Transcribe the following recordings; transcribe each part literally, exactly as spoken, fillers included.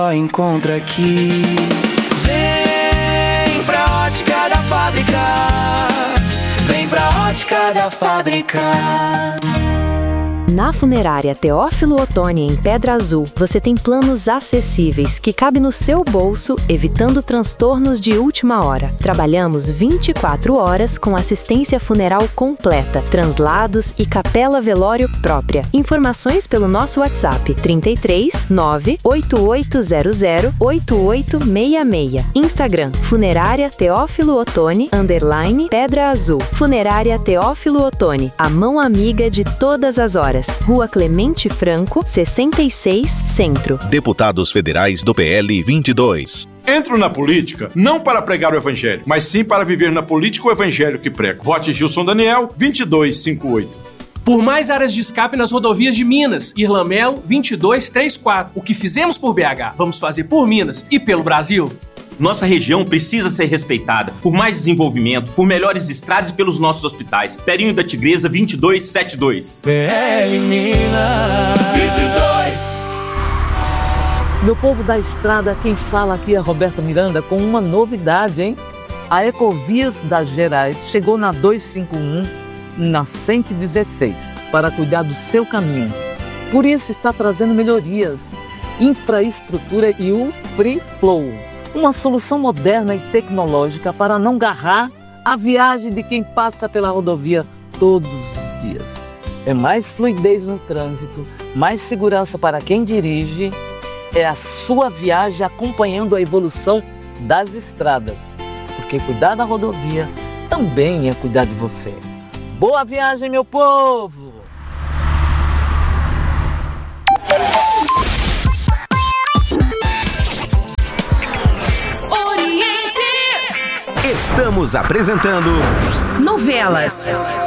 Encontra aqui. Vem pra Ótica da Fábrica. Vem pra Ótica da Fábrica. Na Funerária Teófilo Otoni, em Pedra Azul, você tem planos acessíveis que cabem no seu bolso, evitando transtornos de última hora. Trabalhamos vinte e quatro horas com assistência funeral completa, translados e capela velório própria. Informações pelo nosso WhatsApp trinta e três, nove oito oito zero zero, oito oito seis seis. Instagram Funerária Teófilo Otoni, underline Pedra Azul. Funerária Teófilo Otoni, a mão amiga de todas as horas. Rua Clemente Franco, sessenta e seis, Centro. Deputados Federais do P L vinte e dois. Entro na política não para pregar o evangelho, mas sim para viver na política o evangelho que prego. Vote Gilson Daniel, vinte e dois cinquenta e oito. Por mais áreas de escape nas rodovias de Minas, Irlamelo, vinte e dois trinta e quatro. O que fizemos por B H, vamos fazer por Minas e pelo Brasil. Nossa região precisa ser respeitada por mais desenvolvimento, por melhores estradas e pelos nossos hospitais. Perinho da Tigresa, vinte e dois setenta e dois. P L Minas vinte e dois. Meu povo da estrada, quem fala aqui é Roberta Miranda com uma novidade, hein? A Ecovias das Gerais chegou na duzentos e cinquenta e um, na cento e dezesseis, para cuidar do seu caminho. Por isso está trazendo melhorias, infraestrutura e o Free Flow. Uma solução moderna e tecnológica para não garrar a viagem de quem passa pela rodovia todos os dias. É mais fluidez no trânsito, mais segurança para quem dirige, é a sua viagem acompanhando a evolução das estradas. Porque cuidar da rodovia também é cuidar de você. Boa viagem, meu povo! Estamos apresentando Novelas.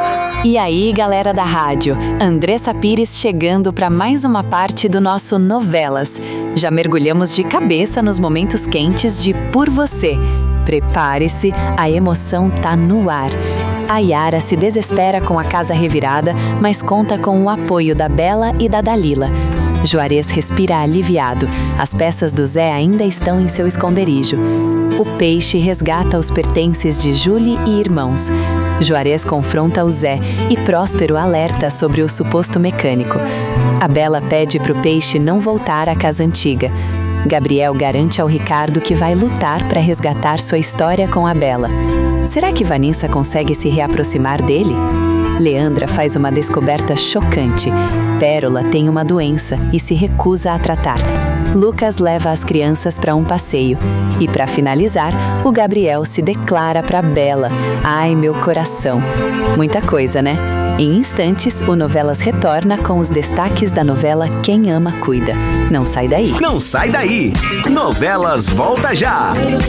E aí, galera da rádio, Andressa Pires chegando para mais uma parte do nosso Novelas. Já mergulhamos de cabeça nos momentos quentes de Por Você. Prepare-se, a emoção tá no ar. A Yara se desespera com a casa revirada, mas conta com o apoio da Bela e da Dalila. Juarez respira aliviado. As peças do Zé ainda estão em seu esconderijo. O Peixe resgata os pertences de Julie e irmãos. Juarez confronta o Zé e Próspero alerta sobre o suposto mecânico. A Bela pede pro Peixe não voltar à casa antiga. Gabriel garante ao Ricardo que vai lutar para resgatar sua história com a Bela. Será que Vanessa consegue se reaproximar dele? Leandra faz uma descoberta chocante. Pérola tem uma doença e se recusa a tratar. Lucas leva as crianças para um passeio. E para finalizar, o Gabriel se declara para Bela. Ai, meu coração. Muita coisa, né? Em instantes, o Novelas retorna com os destaques da novela Quem Ama Cuida. Não sai daí. Não sai daí. Novelas volta já.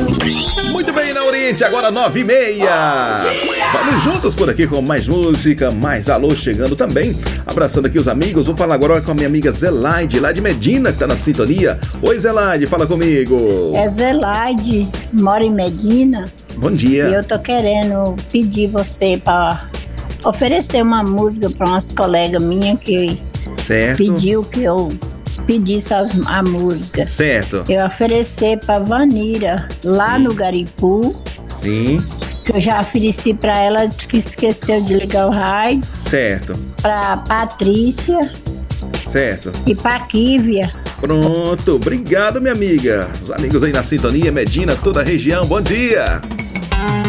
Muito bem, na Oriente, agora nove e meia. Vamos juntos por aqui com mais música, mais alô chegando também. Abraçando aqui os amigos. Vou falar agora com a minha amiga Zelaide, lá de Medina, que tá na sintonia. Oi, Zelaide, fala comigo. É Zelaide, mora em Medina. Bom dia. E eu tô querendo pedir você pra oferecer uma música para umas colegas minhas que certo. Pediu que eu pedisse as, a música. Certo. Eu oferecer para Vanira, lá Sim. no Garipu. Sim. Que eu já ofereci para ela, disse que esqueceu de ligar o rádio. Certo. Para Patrícia. Certo. E para Kívia. Pronto, obrigado, minha amiga. Os amigos aí na sintonia, Medina, toda a região, bom dia.